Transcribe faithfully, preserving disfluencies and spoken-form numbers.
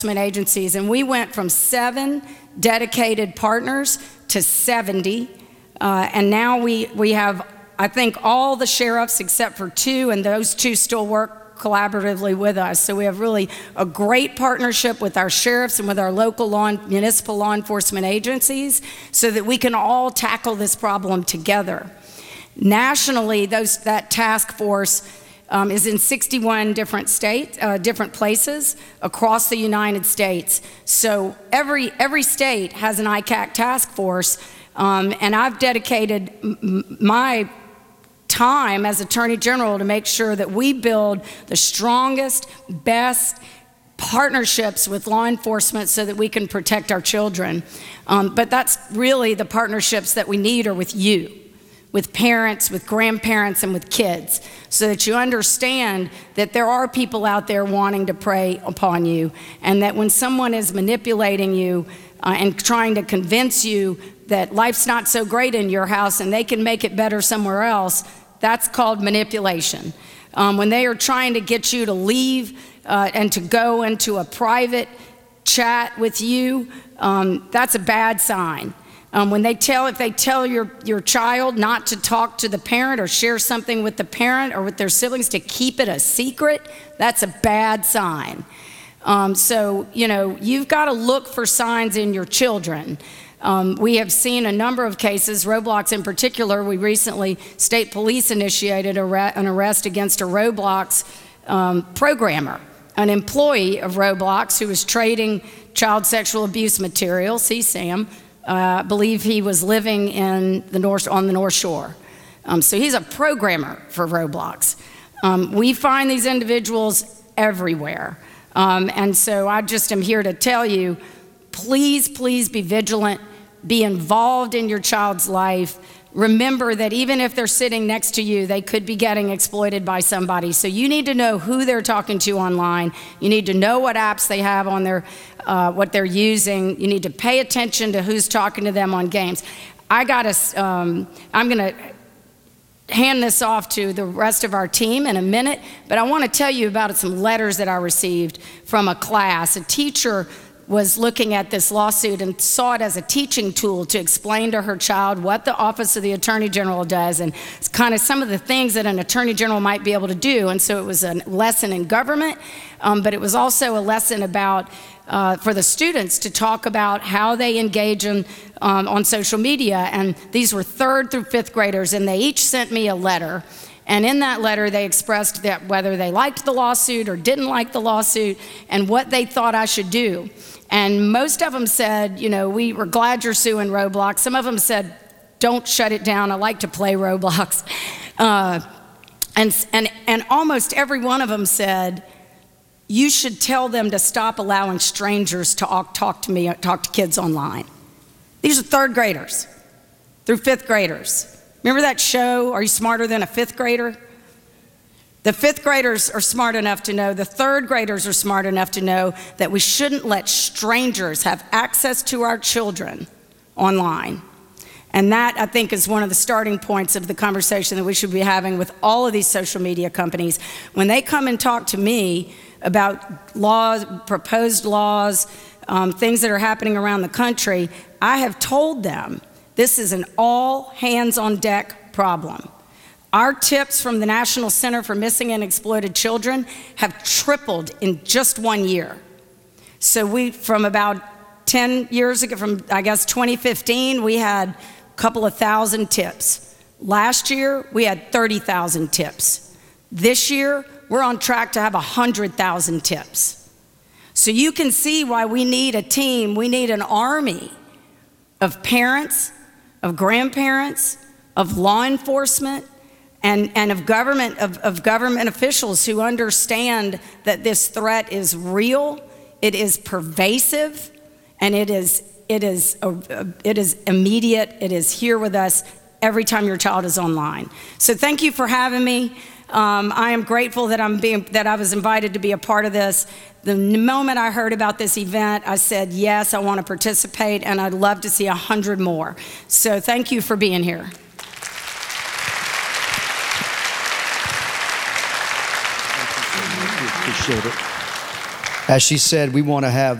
agencies, and we went from seven dedicated partners to seventy, uh, and now we, we have, I think, all the sheriffs except for two, and those two still work collaboratively with us. So we have really a great partnership with our sheriffs and with our local law and municipal law enforcement agencies so that we can all tackle this problem together. Nationally, those, that task force Um, is in sixty-one different states, uh, different places across the United States. So every, every state has an I C A C task force, um, and I've dedicated m my time as Attorney General to make sure that we build the strongest, best partnerships with law enforcement so that we can protect our children. Um, but that's really the partnerships that we need are with you, with parents, with grandparents, and with kids, so that you understand that there are people out there wanting to prey upon you, and that when someone is manipulating you uh, and trying to convince you that life's not so great in your house and they can make it better somewhere else, that's called manipulation. Um, when they are trying to get you to leave uh, and to go into a private chat with you, um, that's a bad sign. Um, when they tell, if they tell your, your child not to talk to the parent or share something with the parent or with their siblings, to keep it a secret, that's a bad sign. Um, so, you know, you've got to look for signs in your children. Um, we have seen a number of cases, Roblox in particular. We recently, state police initiated a an arrest against a Roblox um, programmer, an employee of Roblox who was trading child sexual abuse material, C SAM. Uh, I believe he was living in the North, on the North Shore. Um, so he's a programmer for Roblox. Um, we find these individuals everywhere. Um, and so I just am here to tell you, please, please be vigilant, be involved in your child's life. Remember that even if they're sitting next to you, they could be getting exploited by somebody. So you need to know who they're talking to online. You need to know what apps they have on their, uh, what they're using. You need to pay attention to who's talking to them on games. I gotta, um, I'm gonna hand this off to the rest of our team in a minute, but I wanna tell you about some letters that I received from a class. A teacher was looking at this lawsuit and saw it as a teaching tool to explain to her child what the Office of the Attorney General does, and it's kind of some of the things that an Attorney General might be able to do. And so it was a lesson in government, um, but it was also a lesson about uh, for the students to talk about how they engage in, um, on social media. And these were third through fifth graders, and they each sent me a letter. And in that letter, they expressed that whether they liked the lawsuit or didn't like the lawsuit and what they thought I should do. And most of them said, you know, we were glad you're suing Roblox. Some of them said, don't shut it down. I like to play Roblox. Uh, and, and, and almost every one of them said, you should tell them to stop allowing strangers to talk to me, talk to kids online. These are third graders through fifth graders. Remember that show, Are You Smarter Than a Fifth Grader? The fifth graders are smart enough to know, the third graders are smart enough to know that we shouldn't let strangers have access to our children online. And that, I think, is one of the starting points of the conversation that we should be having with all of these social media companies. When they come and talk to me about laws, proposed laws, um, things that are happening around the country, I have told them this is an all-hands-on-deck problem. Our tips from the National Center for Missing and Exploited Children have tripled in just one year. So we, from about ten years ago, from I guess twenty fifteen, we had a couple of thousand tips. Last year, we had thirty thousand tips. This year, we're on track to have one hundred thousand tips. So you can see why we need a team, we need an army of parents, of grandparents, of law enforcement, and, and of government of, of government officials who understand that this threat is real, it is pervasive, and it is it is a, it is immediate. It is here with us every time your child is online. So thank you for having me. Um, I am grateful that I'm being that I was invited to be a part of this. The moment I heard about this event, I said yes, I want to participate, and I'd love to see a hundred more. So thank you for being here. Appreciate it. as she said, we want to have